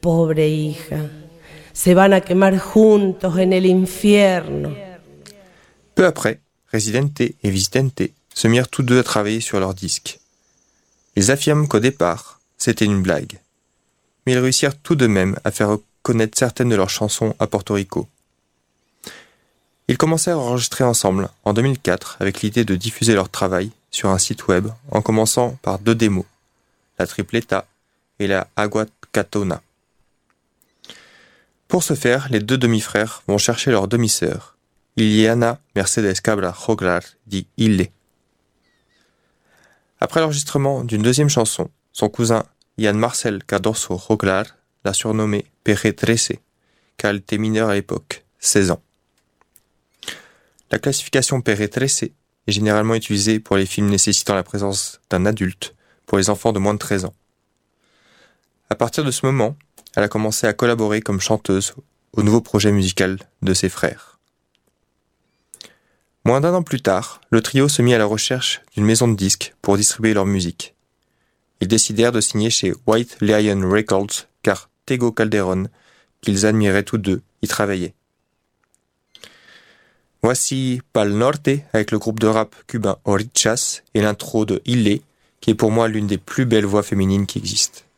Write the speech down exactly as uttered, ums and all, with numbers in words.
Pobre hija, se van a quemar juntos en el infierno. Peu après, Residente et Visitente se mirent tous deux à travailler sur leur disque. Ils affirment qu'au départ, c'était une blague. Mais ils réussirent tout de même à faire connaître certaines de leurs chansons à Porto Rico. Ils commencèrent à enregistrer ensemble en deux mille quatre avec l'idée de diffuser leur travail sur un site web en commençant par deux démos, la Tripleta et la Aguacatona. Pour ce faire, les deux demi-frères vont chercher leur demi-sœur, Iliana Mercedes Cabra Joglar dit Ille. Après l'enregistrement d'une deuxième chanson, son cousin Ian Marcel Cardoso Joglar l'a surnommé Pere Trece, car elle était mineure à l'époque, seize ans. La classification Pere Trece est généralement utilisée pour les films nécessitant la présence d'un adulte pour les enfants de moins de treize ans. À partir de ce moment, elle a commencé à collaborer comme chanteuse au nouveau projet musical de ses frères. Moins d'un an plus tard, le trio se mit à la recherche d'une maison de disques pour distribuer leur musique. Ils décidèrent de signer chez White Lion Records car Tego Calderón, qu'ils admiraient tous deux, y travaillait. Voici Pal Norte avec le groupe de rap cubain Orichas et l'intro de Ille, qui est pour moi l'une des plus belles voix féminines qui existent.